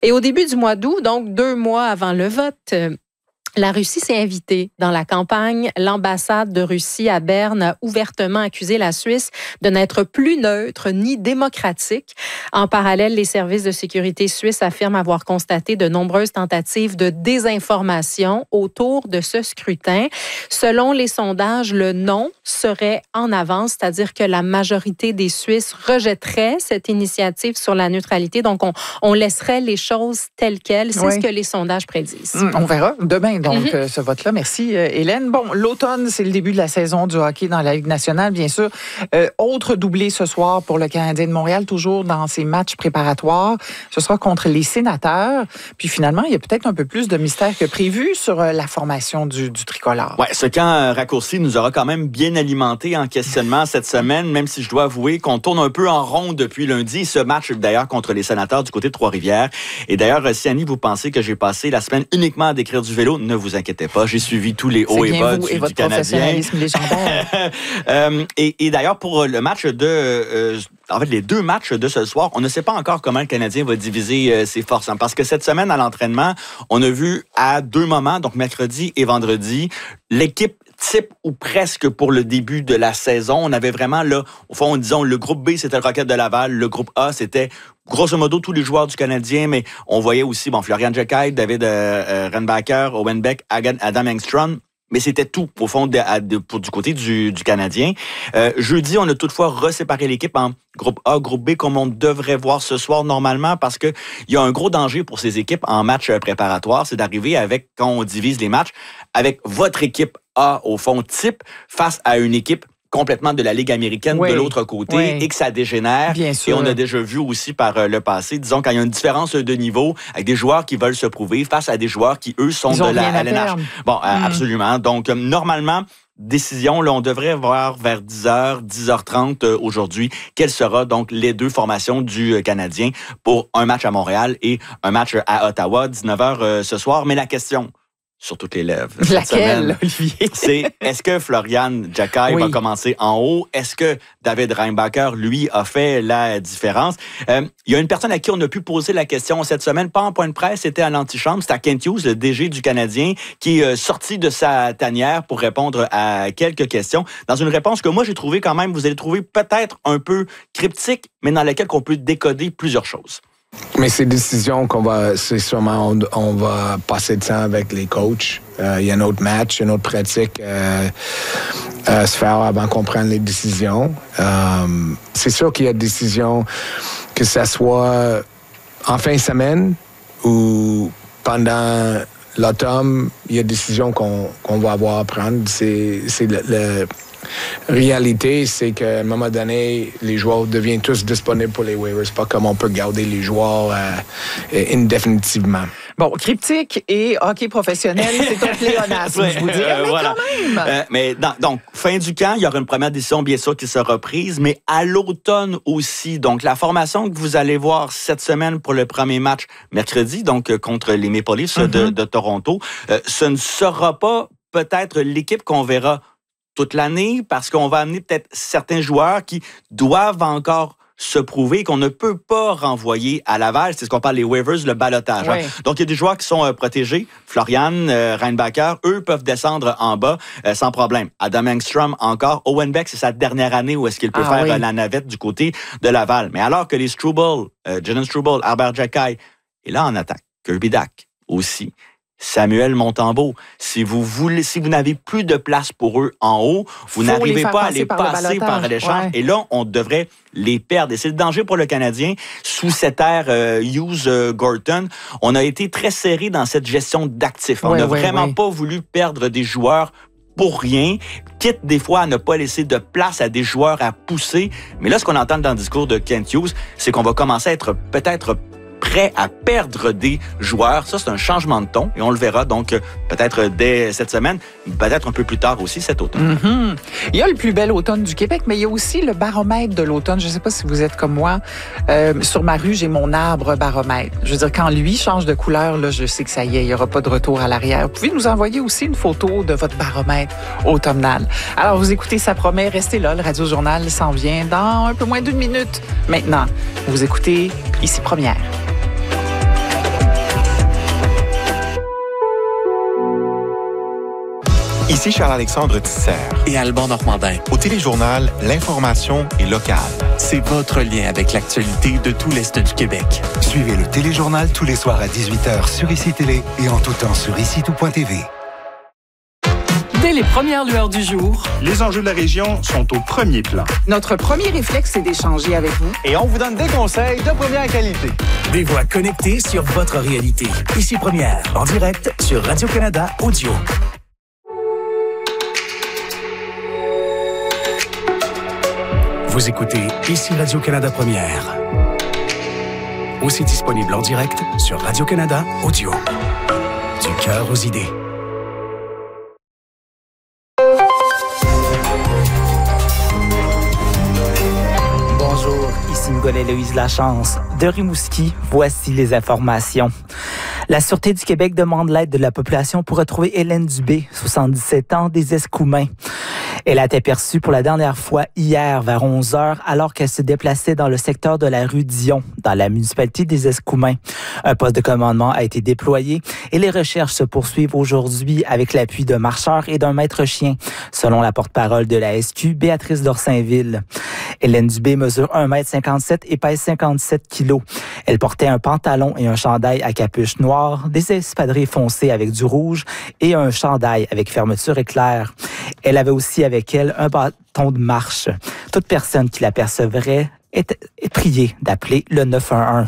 Et au début du mois d'août, donc 2 mois avant le vote, la Russie s'est invitée dans la campagne. L'ambassade de Russie à Berne a ouvertement accusé la Suisse de n'être plus neutre ni démocratique. En parallèle, les services de sécurité suisses affirment avoir constaté de nombreuses tentatives de désinformation autour de ce scrutin. Selon les sondages, le non serait en avance, c'est-à-dire que la majorité des Suisses rejetterait cette initiative sur la neutralité. Donc, on laisserait les choses telles quelles. C'est ce que les sondages prédisent. On verra demain. Donc, ce vote-là. Merci, Hélène. Bon, l'automne, c'est le début de la saison du hockey dans la Ligue nationale, bien sûr. Autre doublé ce soir pour le Canadien de Montréal, toujours dans ses matchs préparatoires. Ce sera contre les Sénateurs. Puis finalement, il y a peut-être un peu plus de mystère que prévu sur la formation du tricolore. Oui, ce camp raccourci nous aura quand même bien alimenté en questionnement cette semaine, même si je dois avouer qu'on tourne un peu en rond depuis lundi. Ce match, d'ailleurs, contre les Sénateurs du côté de Trois-Rivières. Et d'ailleurs, si Annie, vous pensez que j'ai passé la semaine uniquement à décrire du vélo, ne vous inquiétez pas, j'ai suivi tous les hauts et bas du Canadien. Professionnalisme légendaire. Et d'ailleurs, pour le match en fait, les 2 matchs de ce soir, on ne sait pas encore comment le Canadien va diviser ses forces. Hein, parce que cette semaine, à l'entraînement, on a vu à 2 moments, donc mercredi et vendredi, l'équipe type ou presque pour le début de la saison. On avait vraiment, là, au fond, disons, le groupe B, c'était le Rocket de Laval. Le groupe A, c'était grosso modo tous les joueurs du Canadien, mais on voyait aussi Florian Djekai, David Renbacker, Owen Beck, Adam Engstrom. Mais c'était tout, au fond, du côté du Canadien. Jeudi, on a toutefois reséparé l'équipe en groupe A, groupe B, comme on devrait voir ce soir normalement, parce que il y a un gros danger pour ces équipes en match préparatoire, c'est d'arriver avec, quand on divise les matchs, avec votre équipe A, au fond, type, face à une équipe complètement de la Ligue américaine de l'autre côté et que ça dégénère. Bien sûr. Et on a déjà vu aussi par le passé, disons, quand il y a une différence de niveau avec des joueurs qui veulent se prouver face à des joueurs qui, eux, sont de la LNH. Bon, absolument. Donc, normalement, décision, là, on devrait voir vers 10h, 10h30 aujourd'hui, quelles seront donc les 2 formations du Canadien pour un match à Montréal et un match à Ottawa, 19h ce soir. Mais la question sur toutes les lèvres cette semaine, Olivier? C'est est-ce que Florian Djekai va commencer en haut? Est-ce que David Renbacker, lui, a fait la différence? Il y a une personne à qui on a pu poser la question cette semaine, pas en point de presse, c'était à l'antichambre, c'était à Kent Hughes, le DG du Canadien, qui est sorti de sa tanière pour répondre à quelques questions. Dans une réponse que moi, j'ai trouvé quand même, vous allez trouver peut-être un peu cryptique, mais dans laquelle on peut décoder plusieurs choses. Mais ces décisions c'est sûrement, on va passer de temps avec les coachs. Il y a un autre match, une autre pratique à se faire avant qu'on prenne les décisions. C'est sûr qu'il y a des décisions, que ça soit en fin de semaine ou pendant l'automne, il y a des décisions qu'on va avoir à prendre. C'est réalité, c'est qu'à un moment donné, les joueurs deviennent tous disponibles pour les waivers. C'est pas comme on peut garder les joueurs indéfinitivement. Bon, cryptique et hockey professionnel, c'est un pléonasme, je vous dirais, mais voilà. Quand même. Donc, fin du camp, il y aura une première décision, bien sûr, qui sera prise, mais à l'automne aussi. Donc, la formation que vous allez voir cette semaine pour le premier match mercredi, donc contre les Maple Leafs de Toronto, ce ne sera pas peut-être l'équipe qu'on verra toute l'année, parce qu'on va amener peut-être certains joueurs qui doivent encore se prouver, qu'on ne peut pas renvoyer à Laval. C'est ce qu'on parle, les waivers, le ballottage. Ouais. Donc, il y a des joueurs qui sont protégés. Florian, Renbacker, eux peuvent descendre en bas sans problème. Adam Engstrom encore. Owen Beck, c'est sa dernière année où est-ce qu'il peut faire la navette du côté de Laval. Mais alors que les Struble, Jalen Struble, Albert Djekai, et là en attaque, Kirby Dach aussi. Samuel Montembeault, si vous n'avez plus de place pour eux en haut, vous n'arrivez pas à les passer par l'échange. Et là, on devrait les perdre. Et c'est le danger pour le Canadien. Sous cette ère Hughes-Gorton, on a été très serré dans cette gestion d'actifs. On n'a vraiment pas voulu perdre des joueurs pour rien, quitte des fois à ne pas laisser de place à des joueurs à pousser. Mais là, ce qu'on entend dans le discours de Kent Hughes, c'est qu'on va commencer à être peut-être prêt à perdre des joueurs. Ça, c'est un changement de ton et on le verra donc peut-être dès cette semaine, peut-être un peu plus tard aussi cet automne. Mm-hmm. Il y a le plus bel automne du Québec, mais il y a aussi le baromètre de l'automne. Je ne sais pas si vous êtes comme moi. Sur ma rue, j'ai mon arbre baromètre. Je veux dire, quand lui change de couleur, là, je sais que ça y est, il n'y aura pas de retour à l'arrière. Vous pouvez nous envoyer aussi une photo de votre baromètre automnal. Alors, vous écoutez Ça promet, restez là. Le Radio Journal s'en vient dans un peu moins d'1 minute. Maintenant, vous écoutez Ici Première. Ici Charles-Alexandre Tisser et Alban Normandin. Au Téléjournal, l'information est locale. C'est votre lien avec l'actualité de tout l'Est du Québec. Suivez le Téléjournal tous les soirs à 18h sur ICI Télé et en tout temps sur ICI-tout.tv. Dès les premières lueurs du jour, les enjeux de la région sont au premier plan. Notre premier réflexe, c'est d'échanger avec vous. Et on vous donne des conseils de première qualité. Des voix connectées sur votre réalité. Ici Première, en direct sur Radio-Canada Audio. Vous écoutez Ici Radio-Canada Première. Aussi disponible en direct sur Radio-Canada Audio. Du cœur aux idées. Bonjour, ici Nicolas-Héloïse Lachance. De Rimouski, voici les informations. La Sûreté du Québec demande l'aide de la population pour retrouver Hélène Dubé, 77 ans, des Escoumins. Elle a été aperçue pour la dernière fois hier vers 11 h alors qu'elle se déplaçait dans le secteur de la rue Dion, dans la municipalité des Escoumins. Un poste de commandement a été déployé et les recherches se poursuivent aujourd'hui avec l'appui d'un marcheur et d'un maître chien, selon la porte-parole de la SQ, Béatrice Dorsainville. Hélène Dubé mesure 1,57 m et pèse 57 kg. Elle portait un pantalon et un chandail à capuche noire, des espadrilles foncées avec du rouge et un chandail avec fermeture éclair. Elle avait aussi avec elle un bâton de marche. Toute personne qui l'apercevrait est priée d'appeler le 911.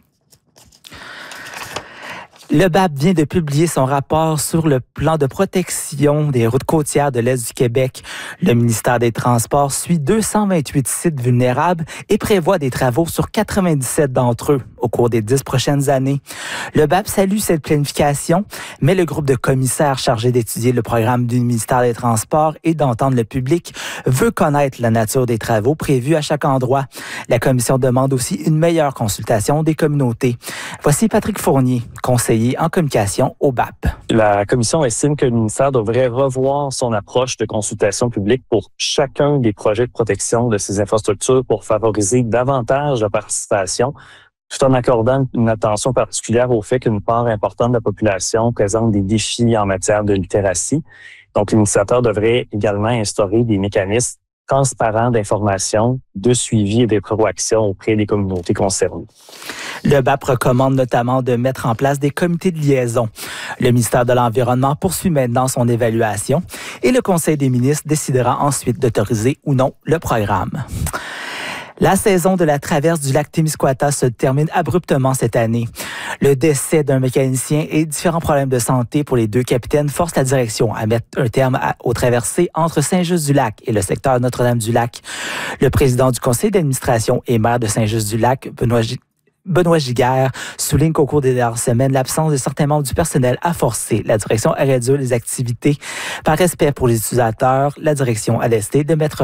Le BAP vient de publier son rapport sur le plan de protection des routes côtières de l'Est du Québec. Le ministère des Transports suit 228 sites vulnérables et prévoit des travaux sur 97 d'entre eux au cours des 10 prochaines années. Le BAP salue cette planification, mais le groupe de commissaires chargé d'étudier le programme du ministère des Transports et d'entendre le public veut connaître la nature des travaux prévus à chaque endroit. La commission demande aussi une meilleure consultation des communautés. Voici Patrick Fournier, conseiller en communication au BAP. La commission estime que le ministère devrait revoir son approche de consultation publique pour chacun des projets de protection de ces infrastructures pour favoriser davantage la participation, tout en accordant une attention particulière au fait qu'une part importante de la population présente des défis en matière de littératie. Donc, l'initiateur devrait également instaurer des mécanismes transparents d'information, de suivi et de proaction auprès des communautés concernées. Le BAP recommande notamment de mettre en place des comités de liaison. Le ministère de l'Environnement poursuit maintenant son évaluation et le Conseil des ministres décidera ensuite d'autoriser ou non le programme. La saison de la traverse du lac Témiscouata se termine abruptement cette année. Le décès d'un mécanicien et différents problèmes de santé pour les deux capitaines forcent la direction à mettre un terme aux traversées entre Saint-Just-du-Lac et le secteur Notre-Dame-du-Lac. Le président du conseil d'administration et maire de Saint-Just-du-Lac, Benoît Giguère, souligne qu'au cours des dernières semaines, l'absence de certains membres du personnel a forcé la direction à réduire les activités. Par respect pour les utilisateurs, la direction a décidé de mettre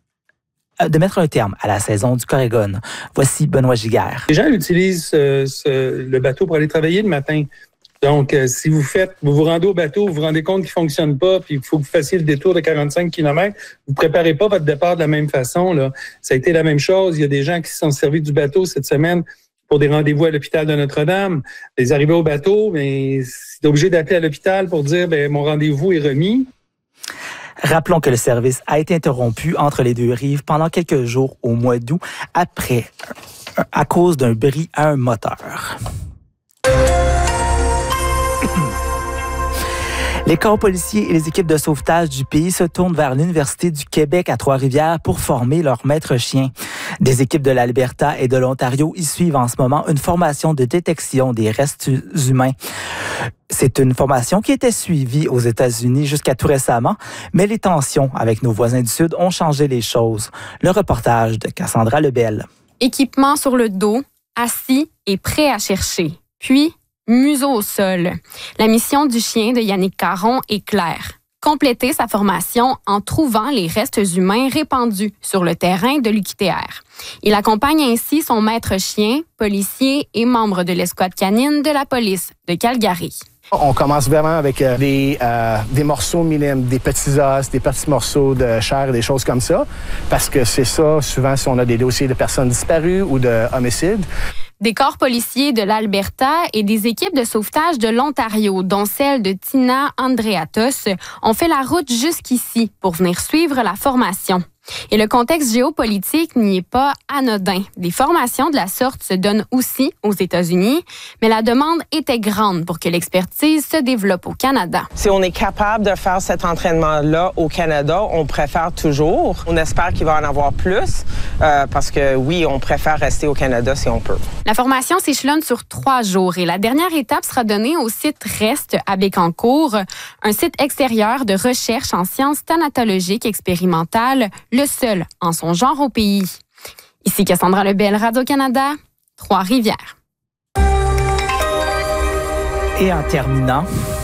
un terme à la saison du Corrigon. Voici Benoît Giguère. Les gens utilisent le bateau pour aller travailler le matin. Donc, si vous vous rendez au bateau, vous vous rendez compte qu'il ne fonctionne pas, puis il faut que vous fassiez le détour de 45 km, vous ne préparez pas votre départ de la même façon. Là. Ça a été la même chose. Il y a des gens qui se sont servis du bateau cette semaine pour des rendez-vous à l'hôpital de Notre-Dame. Ils arrivaient au bateau, mais c'est obligé d'appeler à l'hôpital pour dire « mon rendez-vous est remis ». Rappelons que le service a été interrompu entre les deux rives pendant quelques jours au mois d'août à cause d'un bris à un moteur. Les corps policiers et les équipes de sauvetage du pays se tournent vers l'Université du Québec à Trois-Rivières pour former leurs maîtres chiens. Des équipes de l'Alberta et de l'Ontario y suivent en ce moment une formation de détection des restes humains. C'est une formation qui était suivie aux États-Unis jusqu'à tout récemment, mais les tensions avec nos voisins du Sud ont changé les choses. Le reportage de Cassandra Lebel. Équipement sur le dos, assis et prêt à chercher. Puis, museau au sol. La mission du chien de Yannick Caron est claire. Compléter sa formation en trouvant les restes humains répandus sur le terrain de l'UQTR. Il accompagne ainsi son maître chien, policier et membre de l'escouade canine de la police de Calgary. On commence vraiment avec des morceaux minimes, des petits os, des petits morceaux de chair, des choses comme ça, parce que c'est ça, souvent, si on a des dossiers de personnes disparues ou de homicides. Des corps policiers de l'Alberta et des équipes de sauvetage de l'Ontario, dont celle de Tina Andreatos, ont fait la route jusqu'ici pour venir suivre la formation. Et le contexte géopolitique n'y est pas anodin. Des formations de la sorte se donnent aussi aux États-Unis, mais la demande était grande pour que l'expertise se développe au Canada. Si on est capable de faire cet entraînement-là au Canada, on préfère toujours. On espère qu'il va en avoir plus, parce que oui, on préfère rester au Canada si on peut. La formation s'échelonne sur 3 jours et la dernière étape sera donnée au site REST à Bécancour, un site extérieur de recherche en sciences thanatologiques expérimentales, le seul en son genre au pays. Ici Cassandra Lebel, Radio-Canada, Trois-Rivières. Et en terminant,